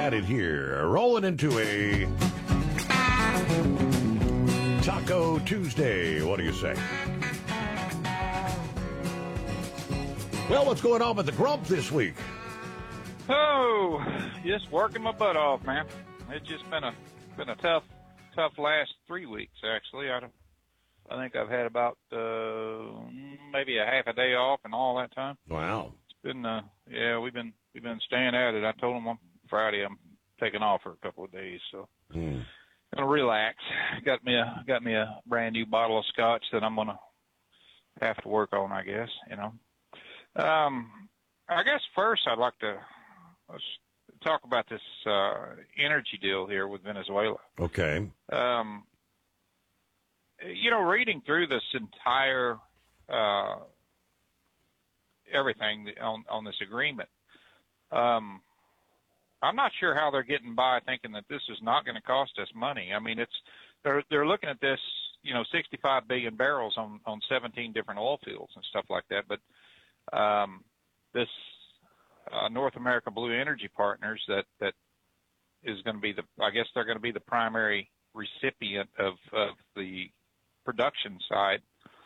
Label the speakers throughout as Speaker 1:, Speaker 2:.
Speaker 1: at it here. Rolling into a Taco Tuesday. What do you say? Well, what's going on with the Grump this week?
Speaker 2: Oh, just working my butt off, man. It's just been a tough last 3 weeks. Actually, I think I've had about maybe a half a day off and all that time.
Speaker 1: Wow.
Speaker 2: It's been we've been staying at it. I told them on Friday I'm taking off for a couple of days, so gonna relax. Got me a brand new bottle of scotch that I'm gonna have to work on, I guess. I guess first I'd like to talk about this energy deal here with Venezuela.
Speaker 1: Okay.
Speaker 2: Reading through this entire everything on this agreement, I'm not sure how they're getting by thinking that this is not going to cost us money. I mean, they're looking at this, 65 billion barrels on 17 different oil fields and stuff like that. But this North America Blue Energy Partners that is going to be they're going to be the primary recipient of the production side.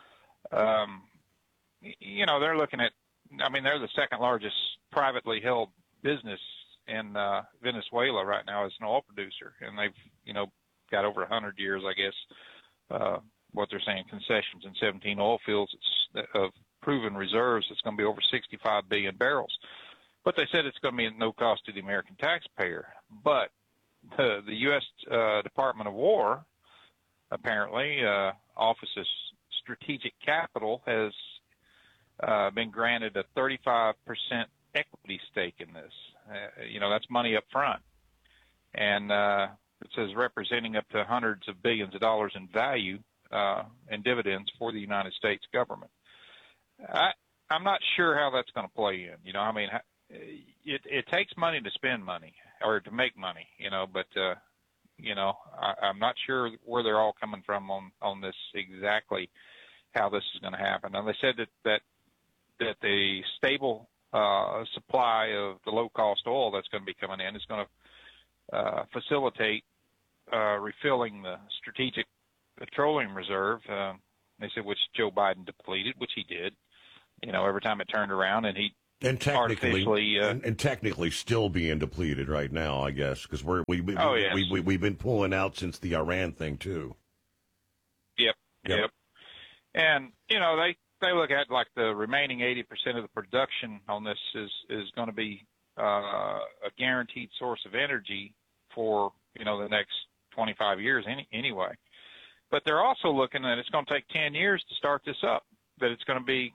Speaker 2: They're looking at, they're the second largest privately held business in Venezuela right now as an oil producer, and they've got over 100 years, I guess, what they're saying, concessions in 17 oil fields of proven reserves. It's going to be over 65 billion barrels. But they said it's going to be at no cost to the American taxpayer. But the U.S. Department of War, apparently, Office of Strategic Capital has been granted a 35% equity stake in this. That's money up front. And it says representing up to hundreds of billions of dollars in value and dividends for the United States government. I'm not sure how that's going to play in. It takes money to spend money or to make money, but I'm not sure where they're all coming from on this exactly how this is going to happen. And they said that the stable supply of the low-cost oil that's going to be coming in is going to facilitate refilling the strategic petroleum reserve. They said which Joe Biden depleted, which he did. Every time it turned around, and he
Speaker 1: technically still being depleted right now, I guess, because we've been pulling out since the Iran thing too. Yep.
Speaker 2: And they look at like the remaining 80% of the production on this is going to be a guaranteed source of energy for the next 25 years anyway. But they're also looking at it's going to take 10 years to start this up. That it's going to be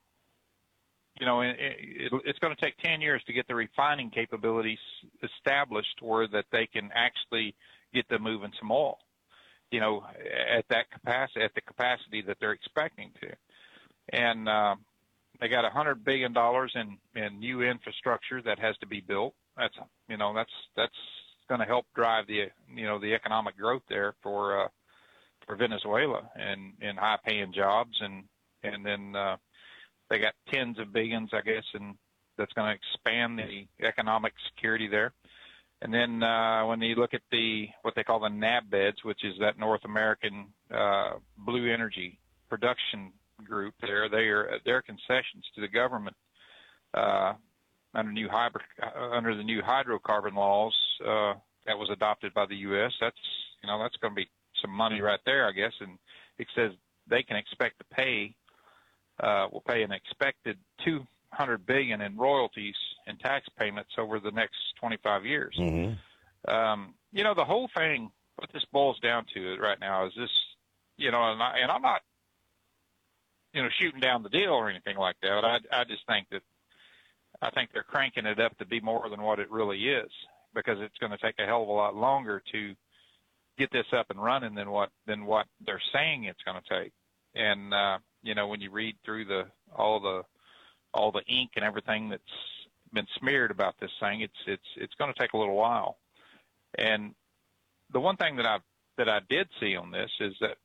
Speaker 2: it's going to take 10 years to get the refining capabilities established where that they can actually get them moving some oil, at the capacity that they're expecting to. And they got $100 billion in new infrastructure that has to be built. That's going to help drive the economic growth there for Venezuela and high paying jobs. And then they got tens of billions, I guess, and that's going to expand the economic security there. And then when you look at what they call the NAB beds, which is that North American Blue Energy Production Group, their concessions to the government under the new hydrocarbon laws that was adopted by the U.S. That's going to be some money right there, I guess. And it says they can expect to pay. Will pay an expected $200 billion in royalties and tax payments over the next 25 years.
Speaker 1: Mm-hmm.
Speaker 2: The whole thing, what this boils down to right now is this, and I'm not, shooting down the deal or anything like that. But I just think I think they're cranking it up to be more than what it really is, because it's going to take a hell of a lot longer to get this up and running than what they're saying it's going to take. And when you read through all the ink and everything that's been smeared about this thing, it's going to take a little while. And the one thing that I did see on this is that,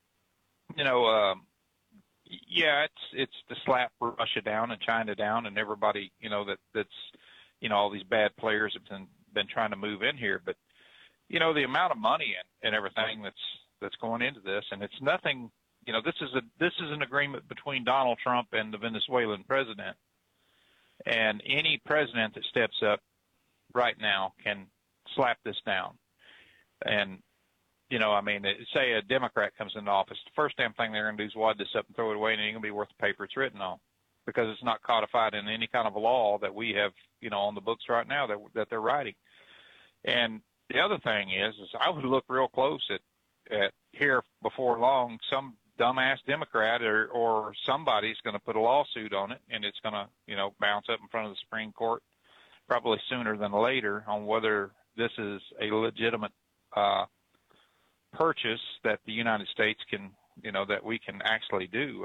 Speaker 2: it's to slap Russia down and China down and everybody, that's all these bad players have been trying to move in here. But the amount of money and everything that's going into this, and it's nothing. This is an agreement between Donald Trump and the Venezuelan president, and any president that steps up right now can slap this down. And say a Democrat comes into office, the first damn thing they're going to do is wad this up and throw it away, and it ain't going to be worth the paper it's written on, because it's not codified in any kind of a law that we have, on the books right now that they're writing. And the other thing is I would look real close at here before long, some dumbass Democrat or somebody's going to put a lawsuit on it, and it's going to, bounce up in front of the Supreme Court probably sooner than later on whether this is a legitimate purchase that the United States can, that we can actually do.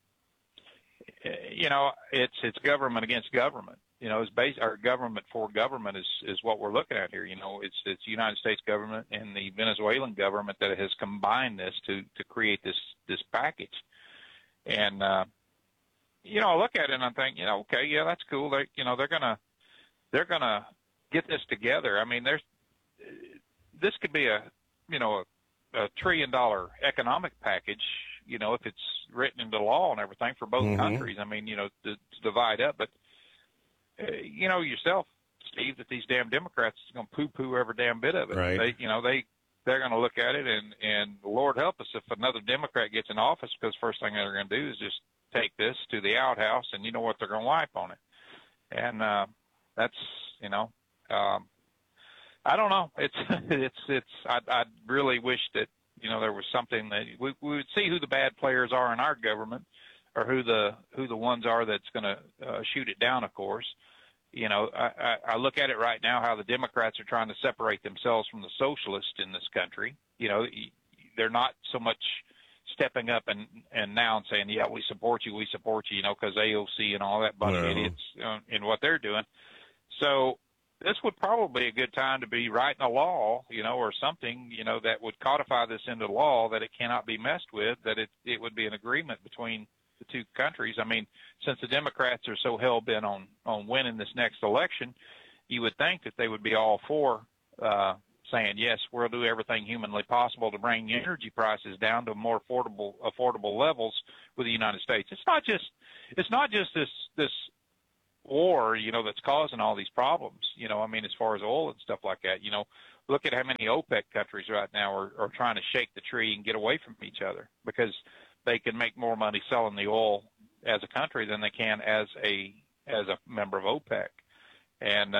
Speaker 2: It's government against government. Our government for government is what we're looking at here. It's the United States government and the Venezuelan government that has combined this to create this package. And I look at it and I think, okay, yeah, that's cool. They're gonna get this together. I mean, this could be a $1 trillion economic package, if it's written into law and everything for both countries. I mean, to divide up. But, yourself, Steve, that these damn Democrats are going to poo-poo every damn bit of it.
Speaker 1: Right.
Speaker 2: They're going to look at it, and Lord help us if another Democrat gets in office, because first thing they're going to do is just take this to the outhouse, and you know what, they're going to wipe on it. And that's, I don't know. I really wish that, there was something that we would see who the bad players are in our government, or who the ones are that's going to shoot it down, of course. I look at it right now, how the Democrats are trying to separate themselves from the socialists in this country. They're not so much stepping up and now and saying, yeah, we support you, because AOC and all that bunch of idiots in what they're doing. So this would probably be a good time to be writing a law, or something, that would codify this into law, that it cannot be messed with, that it would be an agreement between the two countries. I mean, since the Democrats are so hell-bent on winning this next election, you would think that they would be all for saying, yes, we'll do everything humanly possible to bring energy prices down to more affordable levels with the United States. It's not just this war, that's causing all these problems, as far as oil and stuff like that. Look at how many OPEC countries right now are trying to shake the tree and get away from each other, because they can make more money selling the oil as a country than they can as a member of OPEC. And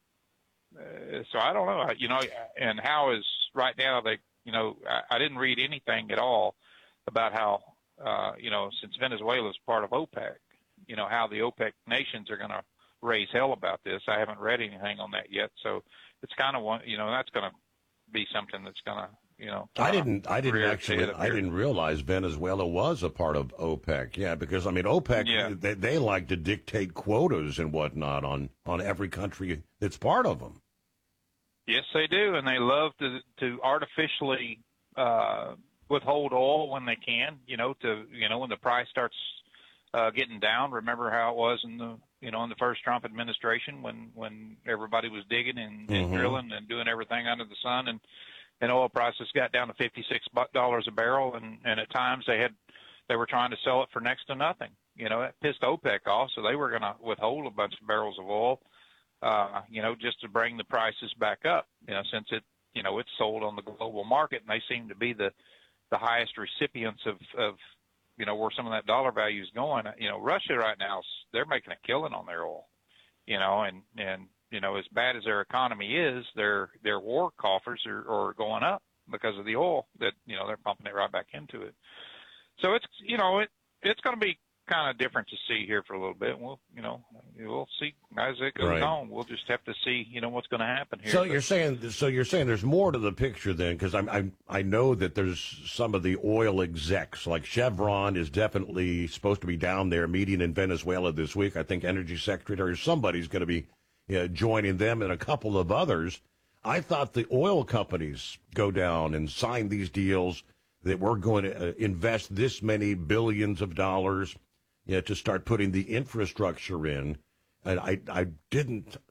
Speaker 2: so I don't know, and how is right now I didn't read anything at all about how, since Venezuela is part of OPEC, how the OPEC nations are going to raise hell about this. I haven't read anything on that yet. So it's kind of one, that's going to be something that's going to,
Speaker 1: I didn't realize Venezuela was a part of OPEC. Yeah, because OPEC, they like to dictate quotas and whatnot on every country that's part of them.
Speaker 2: Yes, they do, and they love to artificially withhold oil when they can. When the price starts getting down. Remember how it was in the first Trump administration when everybody was digging and drilling and doing everything under the sun, and oil prices got down to $56 a barrel, and at times they were trying to sell it for next to nothing. That pissed OPEC off, so they were going to withhold a bunch of barrels of oil, just to bring the prices back up. Since it's sold on the global market, and they seem to be the highest recipients of where some of that dollar value is going. Russia right now, they're making a killing on their oil. And as bad as their economy is, their war coffers are going up because of the oil that, they're pumping it right back into it. So it's going to be kind of different to see here for a little bit. We'll see as it goes on. We'll just have to see, what's going to happen here.
Speaker 1: So you're saying there's more to the picture then, because I know that there's some of the oil execs, like Chevron is definitely supposed to be down there meeting in Venezuela this week. I think Energy Secretary or somebody's going to be joining them, and a couple of others. I thought the oil companies go down and sign these deals that we're going to invest this many billions of dollars to start putting the infrastructure in. And I didn't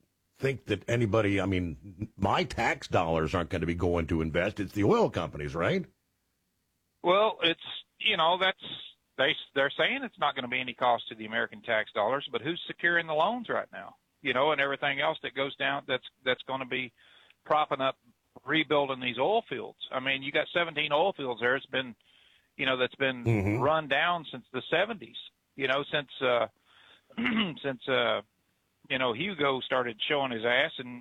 Speaker 1: think that anybody, I mean, my tax dollars aren't going to be going to invest. It's the oil companies, right?
Speaker 2: Well, it's, they're saying it's not going to be any cost to the American tax dollars, but who's securing the loans right now? And everything else that goes down that's going to be propping up rebuilding these oil fields. I mean, you got 17 oil fields there. It's been, that's been run down since the 70s. Since Hugo started showing his ass and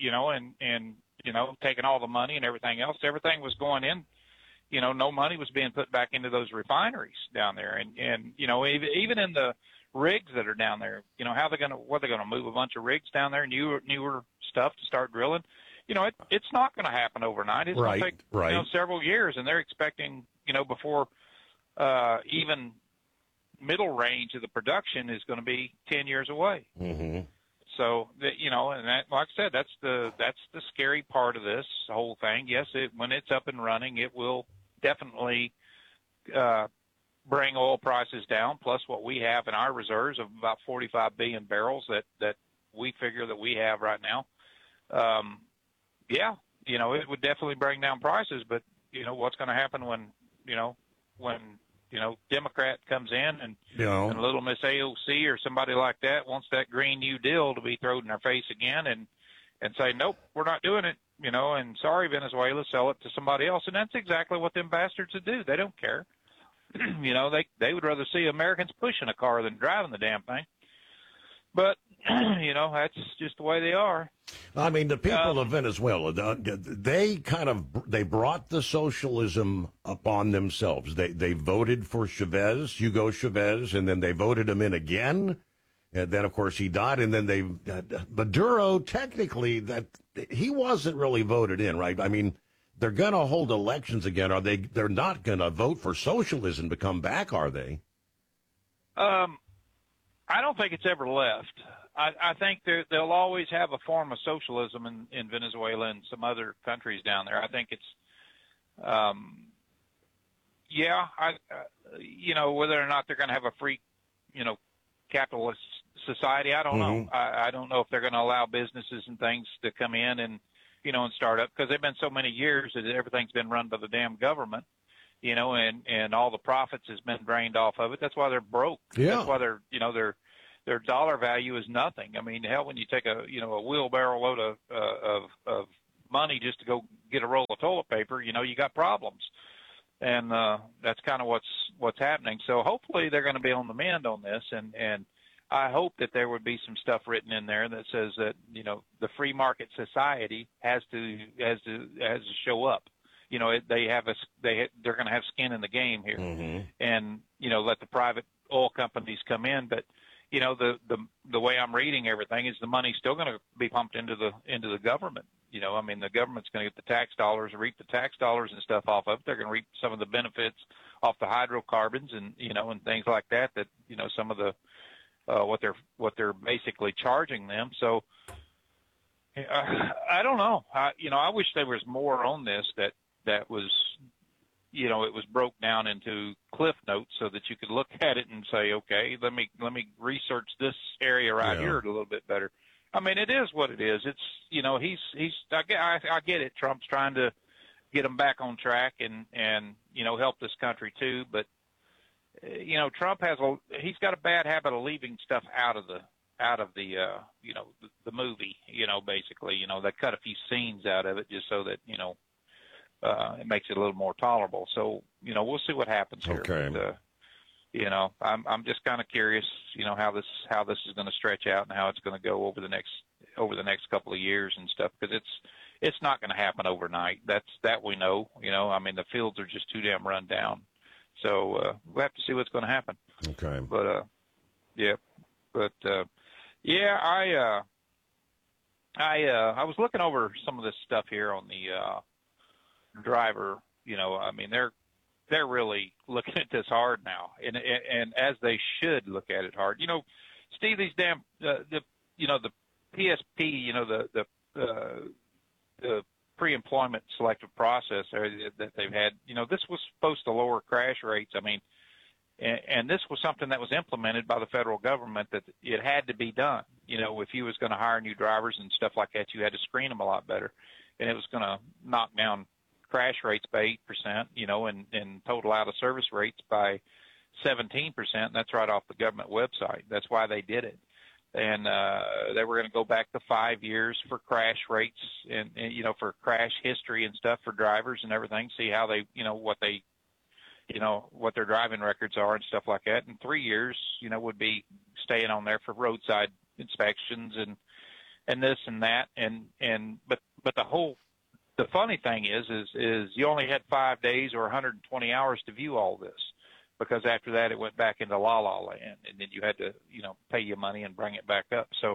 Speaker 2: taking all the money and everything else. Everything was going in. No money was being put back into those refineries down there, and even in the rigs that are down there, what they're going to move a bunch of rigs down there, newer stuff to start drilling. It's not going to happen overnight. It's going to take several years, and they're expecting before even middle range of the production is going to be 10 years away.
Speaker 1: Mm-hmm.
Speaker 2: So and that, like I said, that's the scary part of this whole thing. Yes, when it's up and running, it will definitely bring oil prices down. Plus, what we have in our reserves of about 45 billion barrels that we figure that we have right now. It would definitely bring down prices. But what's going to happen when Democrat comes in and little Miss AOC or somebody like that wants that Green New Deal to be thrown in our face again and say, nope, we're not doing it, and sorry, Venezuela, sell it to somebody else. And that's exactly what them bastards would do. They don't care. They would rather see Americans pushing a car than driving the damn thing. But, that's just the way they are.
Speaker 1: I mean, the people of Venezuela, they brought the socialism upon themselves. They voted for Hugo Chavez, and then they voted him in again. And then, of course, he died. And then Maduro, technically, he wasn't really voted in, right? I mean, they're going to hold elections again. They're not going to vote for socialism to come back, are they?
Speaker 2: I don't think it's ever left. I think they'll always have a form of socialism in Venezuela and some other countries down there. I think it's, whether or not they're going to have a free, capitalist society, I don't know. I don't know if they're going to allow businesses and things to come in and start up, because they've been so many years that everything's been run by the damn government. And all the profits has been drained off of it. That's why they're broke.
Speaker 1: Yeah.
Speaker 2: That's why their dollar value is nothing. I mean, hell, when you take a wheelbarrow load of money just to go get a roll of toilet paper, you got problems. And that's kind of what's happening. So hopefully they're going to be on the mend on this, and I hope that there would be some stuff written in there that says that the free market society has to show up. They're going to have skin in the game here, and let the private oil companies come in. But the way I'm reading everything is the money's still going to be pumped into the government. I mean, the government's going to get the tax dollars, reap the tax dollars and stuff off of it. They're going to reap some of the benefits off the hydrocarbons and and things like that. Some of the what they're basically charging them. So I don't know. I wish there was more on this that was, it was broke down into cliff notes so that you could look at it and say, okay, let me research this area right here a little bit better. I mean, it is what it is. It's, I get it. Trump's trying to get them back on track and help this country too. But, Trump he's got a bad habit of leaving stuff out of the movie, basically, they cut a few scenes out of it just so that, it makes it a little more tolerable. So, we'll see what happens here.
Speaker 1: Okay.
Speaker 2: But, I'm just kind of curious, how this is going to stretch out and how it's going to go over the next couple of years and stuff, because it's not going to happen overnight. That we know. I mean, the fields are just too damn run down. So we'll have to see what's going to happen.
Speaker 1: Okay.
Speaker 2: But I was looking over some of this stuff here on the driver. I mean, they're really looking at this hard now, and as they should look at it hard. Steve, these damn the PSP, the pre-employment selective process that they've had. This was supposed to lower crash rates. I mean, And this was something that was implemented by the federal government, that it had to be done. If you was going to hire new drivers and stuff like that, you had to screen them a lot better, and it was going to knock down crash rates by 8%, and total out of service rates by 17%. And that's right off the government website. That's why they did it. And they were going to go back to 5 years for crash rates and for crash history and stuff for drivers and everything, see how they, what their driving records are and stuff like that. And 3 years, would be staying on there for roadside inspections and this and that. But the funny thing is you only had 5 days or 120 hours to view all this, because after that it went back into la la land, and then you had to, pay your money and bring it back up. So,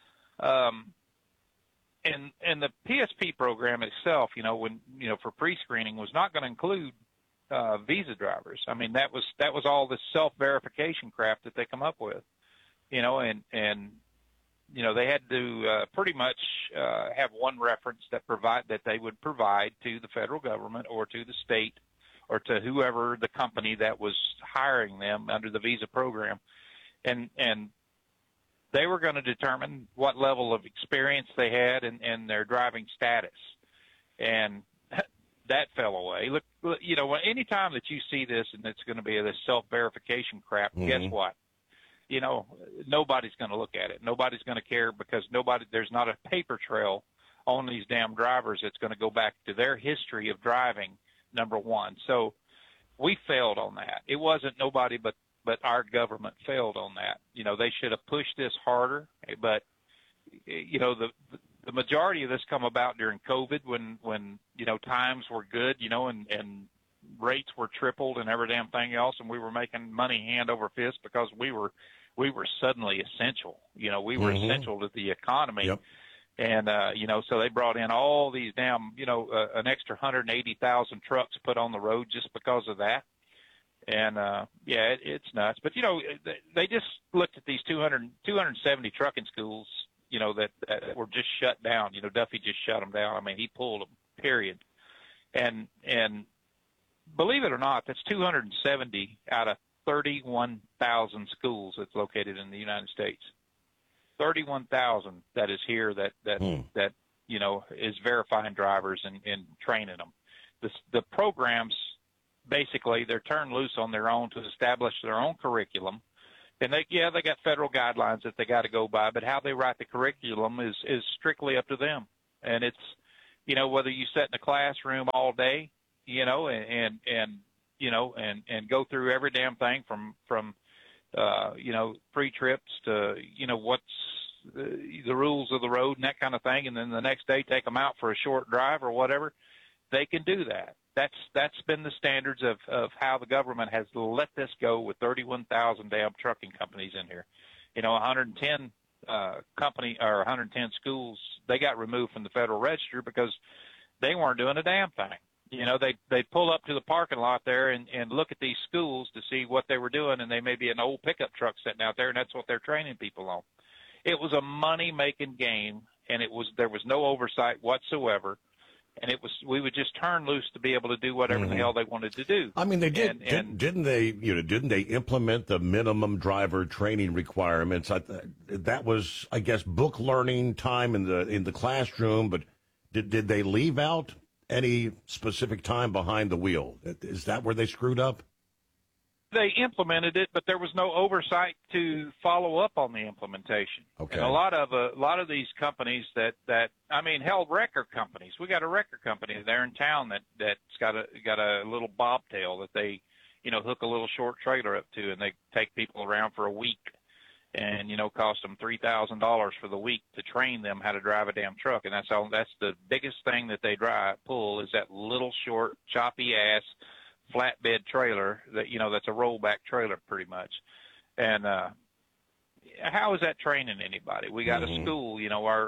Speaker 2: and the PSP program itself, when, for pre-screening was not going to include visa drivers. I mean, that was all this self-verification crap that they come up with, and they had to pretty much have one reference that they would provide to the federal government or to the state or to whoever the company that was hiring them under the visa program. And they were going to determine what level of experience they had and their driving status. And that fell away. Look, anytime that you see this and it's going to be this self-verification crap, guess what? Nobody's going to look at it. Nobody's going to care, because there's not a paper trail on these damn drivers that's going to go back to their history of driving, number one. So we failed on that. It wasn't nobody but our government failed on that. They should have pushed this harder, but the majority of this come about during COVID when times were good, and rates were tripled and every damn thing else, and we were making money hand over fist because we were suddenly essential. We were essential to the economy.
Speaker 1: Yep.
Speaker 2: And so they brought in all these damn, an extra 180,000 trucks put on the road just because of that. And it's nuts. But they just looked at these 270 trucking schools, that were just shut down. Duffy just shut them down. I mean, he pulled them, period. And believe it or not, that's 270 out of 31,000 schools that's located in the United States. 31,000 that is here that is verifying drivers and training them. The programs, basically, they're turned loose on their own to establish their own curriculum. And they got federal guidelines that they got to go by, but how they write the curriculum is strictly up to them. And it's, whether you sit in a classroom all day, and go through every damn thing from pre-trips to, what's the rules of the road and that kind of thing. And then the next day take them out for a short drive or whatever. They can do that. That's been the standards of how the government has let this go with 31,000 damn trucking companies in here. 110 110 schools, they got removed from the Federal Register because they weren't doing a damn thing. They pull up to the parking lot there and look at these schools to see what they were doing, and they may be an old pickup truck sitting out there, and that's what they're training people on. It was a money-making game, and there was no oversight whatsoever. And we would just turn loose to be able to do whatever the hell they wanted to do.
Speaker 1: I mean, they did, didn't they? Didn't they implement the minimum driver training requirements? That was, I guess, book learning time in the classroom. But did they leave out any specific time behind the wheel? Is that where they screwed up?
Speaker 2: They implemented it, but there was no oversight to follow up on the implementation.
Speaker 1: Okay.
Speaker 2: And a lot of these companies hell, wrecker companies. We got a wrecker company there in town that's got a little bobtail that they, hook a little short trailer up to, and they take people around for a week, and cost them $3,000 for the week to train them how to drive a damn truck. And that's the biggest thing that they pull is that little short choppy ass flatbed trailer that that's a rollback trailer pretty much. And how is that training anybody? We got a school,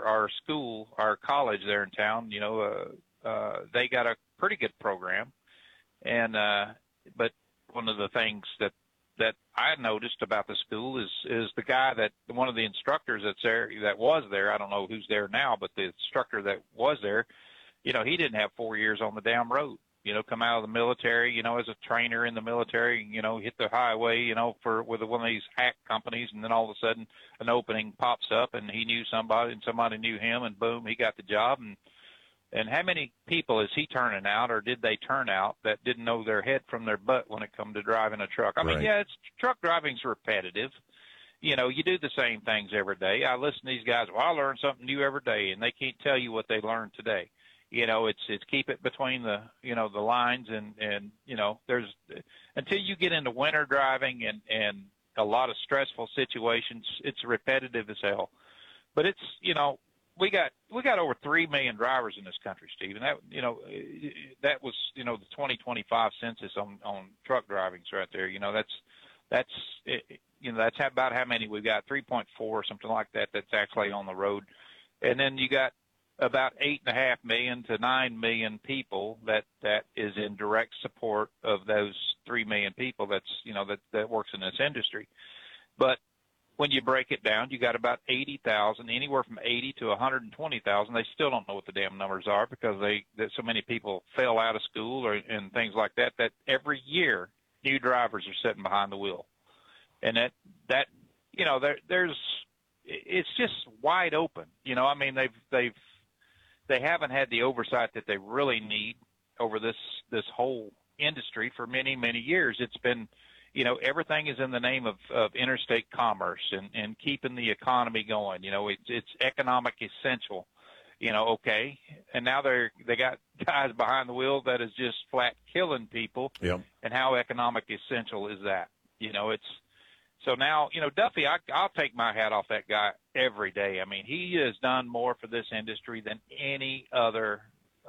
Speaker 2: our college there in town, they got a pretty good program. And but one of the things that I noticed about the school is the guy one of the instructors that was there, I don't know who's there now, but the instructor that was there, he didn't have 4 years on the damn road. come out of the military, as a trainer in the military, hit the highway, with one of these hack companies, and then all of a sudden an opening pops up and he knew somebody and somebody knew him, and boom, he got the job. And how many people is he turning out, or did they turn out, that didn't know their head from their butt when it come to driving a truck? I mean, yeah, truck driving's repetitive. You do the same things every day. I listen to these guys, I learn something new every day, and they can't tell you what they learned today. It's keep it between the lines, and there's, until you get into winter driving and a lot of stressful situations, it's repetitive as hell. But it's, we got over 3 million drivers in this country, Steve, and that was, the 2025 census on truck driving's right there. That's about how many we've got, 3.4, something like that, that's actually on the road. And then you got about 8.5 million to 9 million people that is in direct support of those 3 million people that works in this industry. But when you break it down, you got about 80,000, anywhere from 80 to 120,000. They still don't know what the damn numbers are because that so many people fail out of school and things like that every year new drivers are sitting behind the wheel. And it's just wide open. I mean, they haven't had the oversight that they really need over this whole industry for many, many years. It's been, everything is in the name of interstate commerce and keeping the economy going. It's economic essential, okay. And now they got guys behind the wheel that is just flat killing people.
Speaker 1: Yep.
Speaker 2: And how economic essential is that? So now, Duffy, I'll take my hat off that guy every day. I mean, he has done more for this industry than any other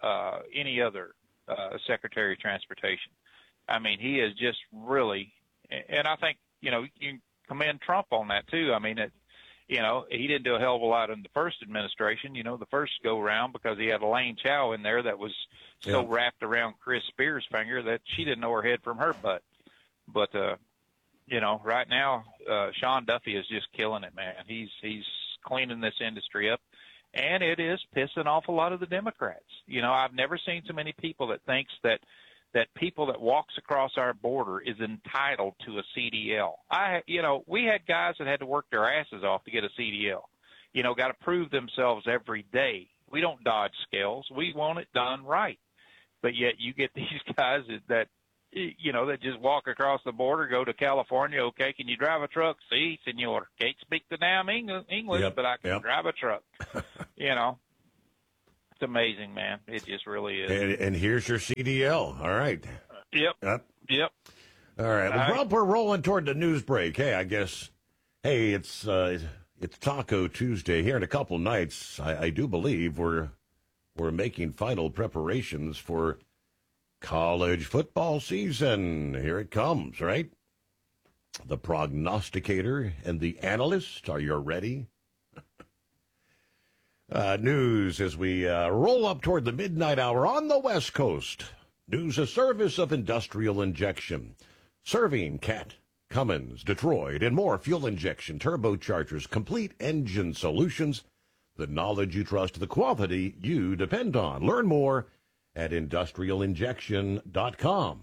Speaker 2: Secretary of Transportation. I mean, he is just really, and I think, you can commend Trump on that too. I mean, he didn't do a hell of a lot in the first administration, the first go round, because he had Elaine Chao in there that was so wrapped around Chris Spears' finger that she didn't know her head from her butt. But, right now, Sean Duffy is just killing it, man. He's cleaning this industry up, and it is pissing off a lot of the Democrats. I've never seen so many people that thinks that people that walks across our border is entitled to a CDL. We had guys that had to work their asses off to get a CDL. Got to prove themselves every day. We don't dodge scales. We want it done right. But yet you get these guys that just walk across the border, go to California. Okay, can you drive a truck? Si, senor. Can't speak the damn English, but I can drive a truck. It's amazing, man. It just really is.
Speaker 1: And here's your CDL. All right.
Speaker 2: Yep.
Speaker 1: All right. Well, we're rolling toward the news break. Hey, I guess, it's Taco Tuesday. Here in a couple nights, I do believe we're making final preparations for college football season. Here it comes, right? The prognosticator and the analyst, are you ready? News as we roll up toward the midnight hour on the West Coast. News, a service of Industrial Injection, serving Cat, Cummins, Detroit, and more fuel injection, turbochargers, complete engine solutions, the knowledge you trust, the quality you depend on. Learn more at industrialinjection.com.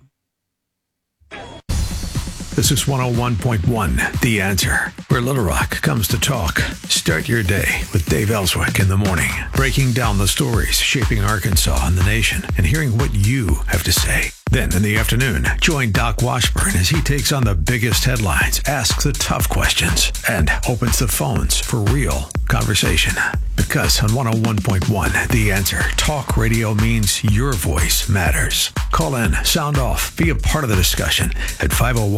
Speaker 3: This is 101.1, The Answer, where Little Rock comes to talk. Start your day with Dave Ellswick in the morning, breaking down the stories shaping Arkansas and the nation and hearing what you have to say. Then in the afternoon, join Doc Washburn as he takes on the biggest headlines, asks the tough questions, and opens the phones for real conversation. Because on 101.1, The Answer, talk radio means your voice matters. Call in, sound off, be a part of the discussion at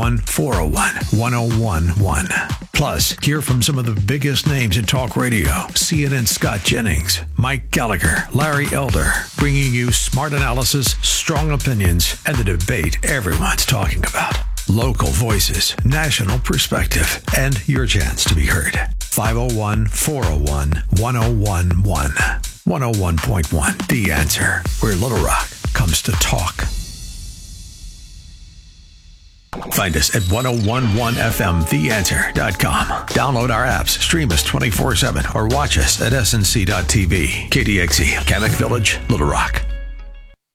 Speaker 3: 501-401-1011. Plus, hear from some of the biggest names in talk radio. CNN Scott Jennings, Mike Gallagher, Larry Elder, bringing you smart analysis, strong opinions, and the debate everyone's talking about. Local voices, national perspective, and your chance to be heard. 501-401-1011. 101.1, The Answer, where Little Rock comes to talk. Find us at 1011fmtheanswer.com. Download our apps, stream us 24/7, or watch us at snc.tv. KDXE, Kamek Village, Little Rock.